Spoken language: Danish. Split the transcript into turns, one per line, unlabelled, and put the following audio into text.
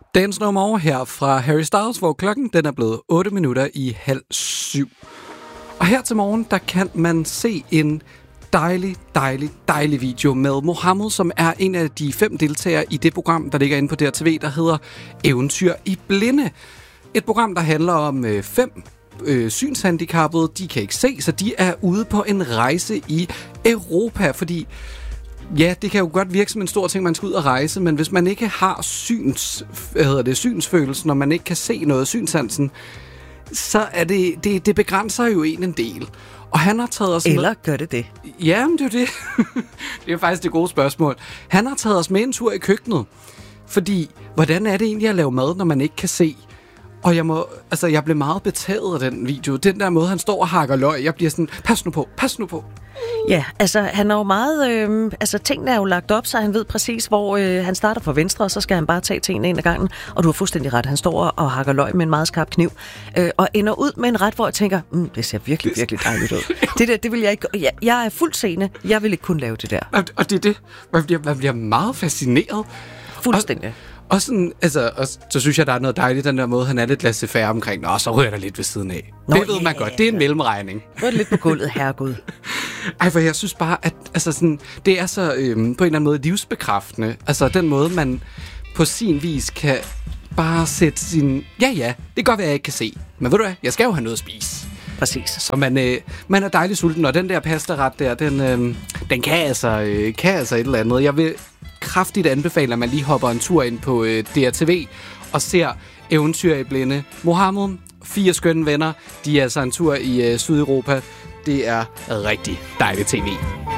Dagens nummer her fra Harry Styles, hvor klokken den er blevet 7:08. Og her til morgen, der kan man se en dejlig video med Mohammed, som er en af de 5 deltagere i det program, der ligger inde på DRTV, der hedder Eventyr i blinde. Et program, der handler om 5 synshandicappede. De kan ikke se, så de er ude på en rejse i Europa, fordi ja, det kan jo godt virke som en stor ting, man skal ud og rejse, men hvis man ikke har synsfølelsen, når man ikke kan se noget, synssansen, så er det begrænser jo en del. Og han har taget os
Eller gør det?
Ja, men det er det. Det er faktisk det gode spørgsmål. Han har taget os med en tur i køkkenet, fordi hvordan er det egentlig at lave mad, når man ikke kan se? Og jeg blev meget betaget af den video. Den der måde, han står og hakker løg, jeg bliver sådan, pas nu på.
Ja, altså han er jo meget, tingene er jo lagt op, så han ved præcis, hvor han starter fra venstre, og så skal han bare tage tingene ind ad gangen. Og du har fuldstændig ret, han står og hakker løg med en meget skarp kniv, og ender ud med en ret, hvor jeg tænker, det ser virkelig dejligt ud. Det vil jeg ikke, jeg er fuldt seende, jeg vil ikke kunne lave det der.
Og det er det, man bliver meget fascineret.
Fuldstændig.
Og sådan, og så synes jeg, der er noget dejligt, den der måde, han er lidt laissez-faire omkring. Nå, så ryger der lidt ved siden af. Det ved man godt, det er en mellemregning.
Rører lidt på gulvet, herregud.
Ej, for jeg synes bare, at det er så på en eller anden måde livsbekræftende. Altså den måde, man på sin vis kan bare sætte sin... Ja, det kan godt være, jeg ikke kan se. Men ved du hvad, jeg skal jo have noget at spise.
Præcis.
Så man er dejligt sulten, og den der pastaret der, den kan altså et eller andet. Jeg vil kraftigt anbefale, at man lige hopper en tur ind på DRTV og ser Eventyr i blinde. Mohammed, 4 skønne venner, de er altså en tur i Sydeuropa. Det er rigtig dejligt tv.